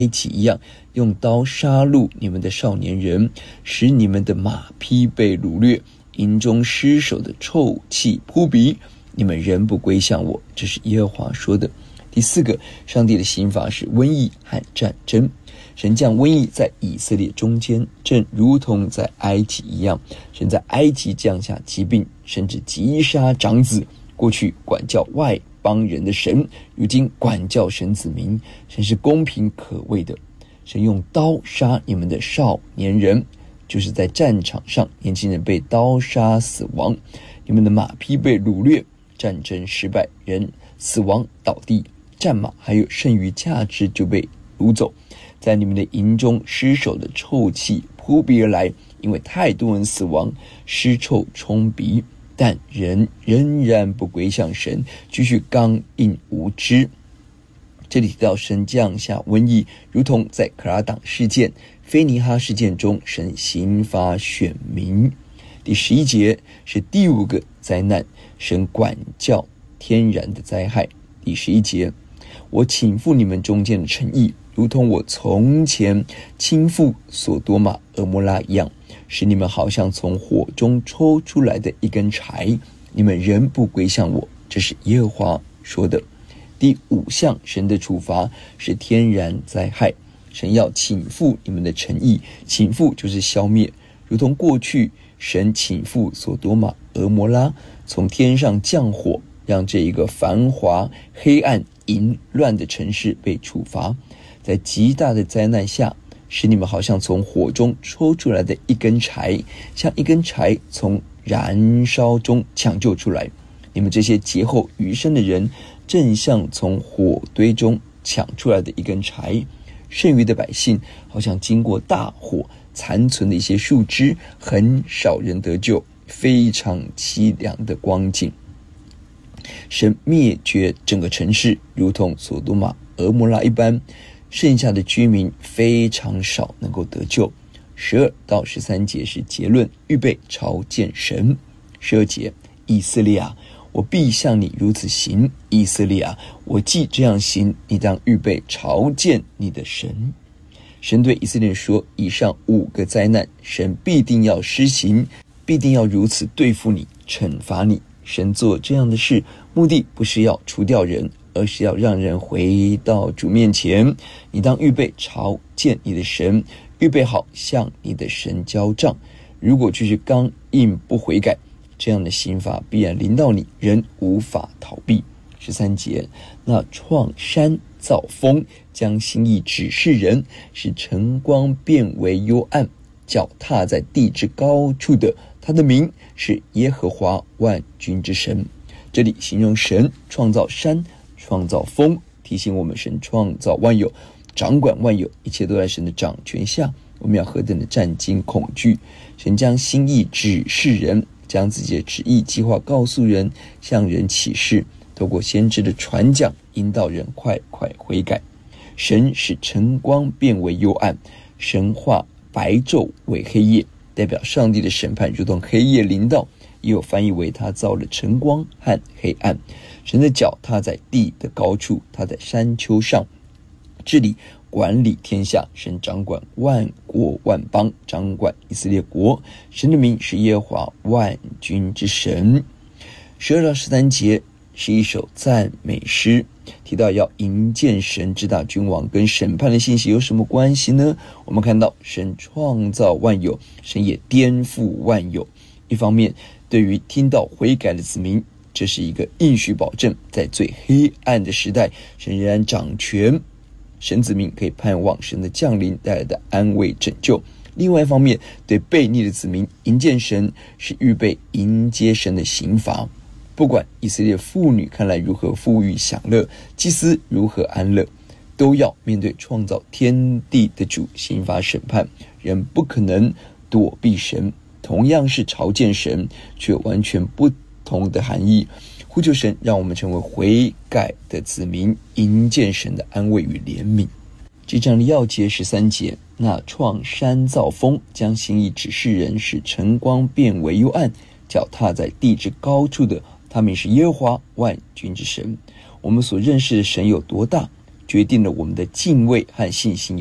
埃及一样，用刀杀戮你们的少年人，使你们的马匹被掳掠，营中尸首的臭气扑鼻，你们仍不归向我。这是耶和华说的。第四个，上帝的刑罚是瘟疫和战争。神降瘟疫在以色列中间，正如同在埃及一样。神在埃及降下疾病，甚至击杀长子。过去管教外邦人的神，如今管教神子民。神是公平可畏的。神用刀杀你们的少年人，就是在战场上年轻人被刀杀死亡，你们的马匹被掳掠，战争失败，人死亡倒地，战马还有剩余价值就被掳走。在你们的营中尸首的臭气扑鼻而来，因为太多人死亡，尸臭冲鼻，但人仍然不归向神，继续刚硬无知。这里提到神降下瘟疫，如同在可拉党事件、非尼哈事件中神刑罚选民。第11节是第5个灾难，神管教天然的灾害。第11节，我倾覆你们中间的诚意，如同我从前倾覆所多玛、蛾摩拉一样，使你们好像从火中抽出来的一根柴，你们仍不归向我。这是耶和华说的。第5项，神的处罚是天然灾害。神要倾覆你们的诚意，倾覆就是消灭，如同过去神倾覆所多玛、蛾摩拉，从天上降火，让这一个繁华、黑暗、淫乱的城市被处罚。在极大的灾难下，使你们好像从火中抽出来的一根柴，像一根柴从燃烧中抢救出来。你们这些劫后余生的人，正像从火堆中抢出来的一根柴。剩余的百姓好像经过大火残存的一些树枝，很少人得救，非常凄凉的光景。神灭绝整个城市，如同所多玛、蛾摩拉一般，剩下的居民非常少能够得救。12到13节是结论，预备朝见神。12节，以色列啊，我必向你如此行。以色列啊，我既这样行，你当预备朝见你的神。神对以色列人说，以上5个灾难，神必定要施行，必定要如此对付你，惩罚你。神做这样的事，目的不是要除掉人，而是要让人回到主面前。你当预备朝见你的神，预备好向你的神交账。如果继续刚硬不悔改，这样的刑罚必然临到你，人无法逃避。13节，那创山造风，将心意指示人，使晨光变为幽暗，脚踏在地之高处的，他的名是耶和华万军之神。这里形容神创造山，创造风，提醒我们神创造万有，掌管万有，一切都在神的掌权下。我们要何等的战惊恐惧。神将心意指示人，将自己的旨意计划告诉人，向人启示，透过先知的传讲，引导人快快悔改。神使晨光变为幽暗，神化白昼为黑夜，代表上帝的审判如同黑夜临到，也有翻译为他造了晨光和黑暗。神的脚踏在地的高处，他在山丘上治理管理天下。神掌管万国万邦，掌管以色列国。神的名是耶和华万军之神。12到13节是一首赞美诗，提到要迎见神之大君王，跟审判的信息有什么关系呢？我们看到神创造万有，神也颠覆万有。一方面，对于听到悔改的子民，这是一个应许保证，在最黑暗的时代，神仍然掌权，神子民可以盼望神的降临带来的安慰拯救。另外一方面，对悖逆的子民，迎见神是预备迎接神的刑罚。不管以色列妇女看来如何富裕享乐，祭司如何安乐，都要面对创造天地的主刑罚审判。人不可能躲避神，同样是朝见神，却完全不同的含义。呼求神让我们成为悔改的子民，迎见神的安慰与怜悯。这章的要节13节，那创山造风，将心意指示人，使晨光变为幽暗，脚踏在地之高处的，他名是耶和华万军之神。我们所认识的神有多大， 决定了我们的敬畏和信心